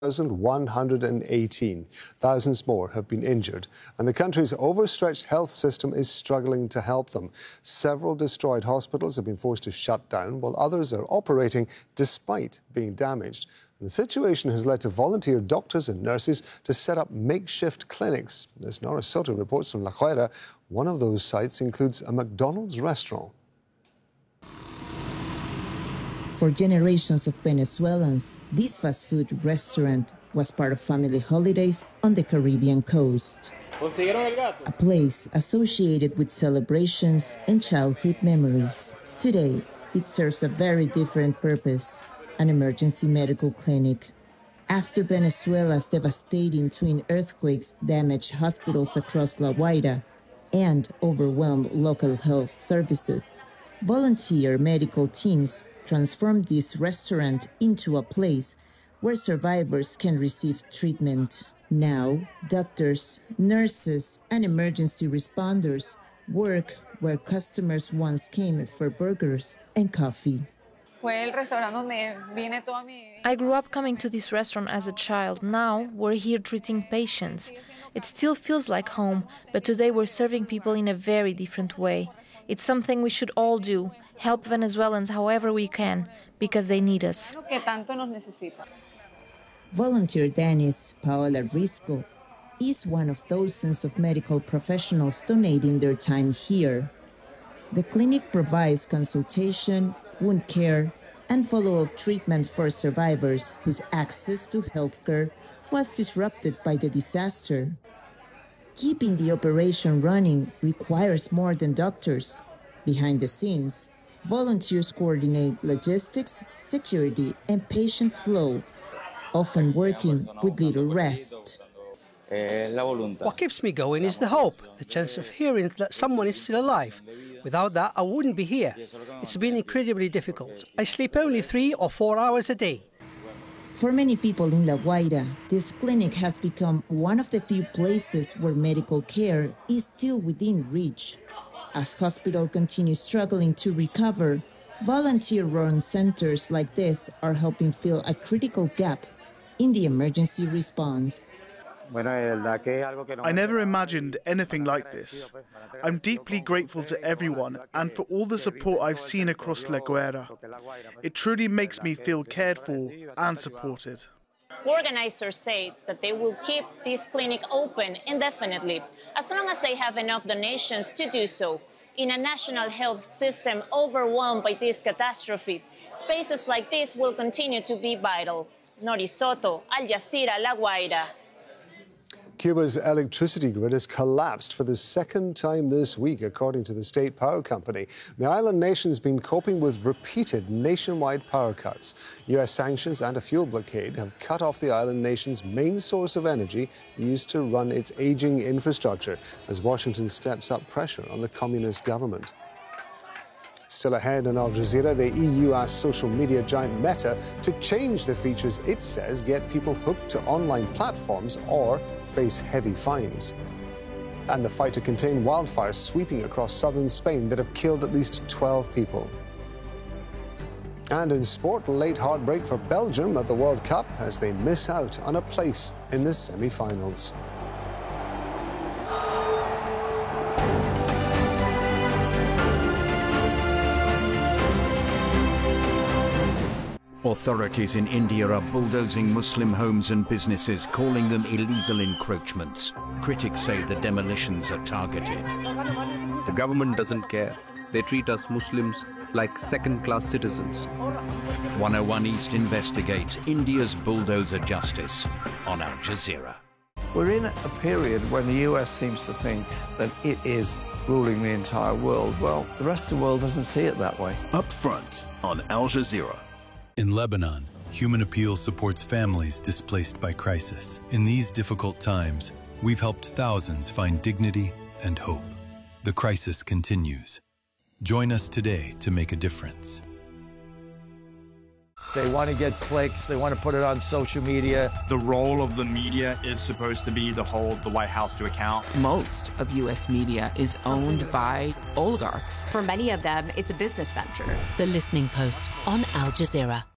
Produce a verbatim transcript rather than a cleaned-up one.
one thousand one hundred eighteen. Thousands more have been injured, and the country's overstretched health system is struggling to help them. Several destroyed hospitals have been forced to shut down, while others are operating despite being damaged. And the situation has led to volunteer doctors and nurses to set up makeshift clinics. As Nora Soto reports from La Guaira, one of those sites includes a McDonald's restaurant. For generations of Venezuelans, this fast food restaurant was part of family holidays on the Caribbean coast. A place associated with celebrations and childhood memories. Today, it serves a very different purpose, an emergency medical clinic. After Venezuela's devastating twin earthquakes damaged hospitals across La Guaira and overwhelmed local health services, volunteer medical teams transformed this restaurant into a place where survivors can receive treatment. Now, doctors, nurses, and emergency responders work where customers once came for burgers and coffee. I grew up coming to this restaurant as a child. Now we're here treating patients. It still feels like home, but today we're serving people in a very different way. It's something we should all do, help Venezuelans however we can, because they need us. Volunteer Dennis Paola Risco is one of dozens of medical professionals donating their time here. The clinic provides consultation, wound care, and follow-up treatment for survivors whose access to healthcare was disrupted by the disaster. Keeping the operation running requires more than doctors. Behind the scenes, volunteers coordinate logistics, security, and patient flow, often working with little rest. What keeps me going is the hope, the chance of hearing that someone is still alive. Without that, I wouldn't be here. It's been incredibly difficult. I sleep only three or four hours a day. For many people in La Guaira, this clinic has become one of the few places where medical care is still within reach. As hospital continues struggling to recover, volunteer-run centers like this are helping fill a critical gap in the emergency response. I never imagined anything like this. I'm deeply grateful to everyone and for all the support I've seen across La Guaira. It truly makes me feel cared for and supported. Organizers say that they will keep this clinic open indefinitely as long as they have enough donations to do so. In a national health system overwhelmed by this catastrophe, spaces like this will continue to be vital. Nora Soto, Al Jazeera, La Guaira. Cuba's electricity grid has collapsed for the second time this week, according to the state power company. The island nation's been coping with repeated nationwide power cuts. U S sanctions and a fuel blockade have cut off the island nation's main source of energy used to run its aging infrastructure, as Washington steps up pressure on the communist government. Still ahead on Al Jazeera, the E U asked social media giant Meta to change the features it says get people hooked to online platforms or face heavy fines. And the fight to contain wildfires sweeping across southern Spain that have killed at least twelve people. And in sport, late heartbreak for Belgium at the World Cup as they miss out on a place in the semi-finals. Authorities in India are bulldozing Muslim homes and businesses, calling them illegal encroachments. Critics say the demolitions are targeted. The government doesn't care. They treat us Muslims like second-class citizens. one oh one East investigates India's bulldozer justice on Al Jazeera. We're in a period when the U S seems to think that it is ruling the entire world. Well, the rest of the world doesn't see it that way. Up front on Al Jazeera. In Lebanon, Human Appeal supports families displaced by crisis. In these difficult times, we've helped thousands find dignity and hope. The crisis continues. Join us today to make a difference. They want to get clicks. They want to put it on social media. The role of the media is supposed to be to hold the White House to account. Most of U S media is owned by oligarchs. For many of them, it's a business venture. The Listening Post on Al Jazeera.